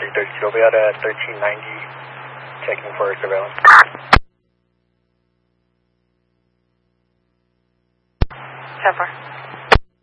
332, will be out at 1390, checking for surveillance. 10-4.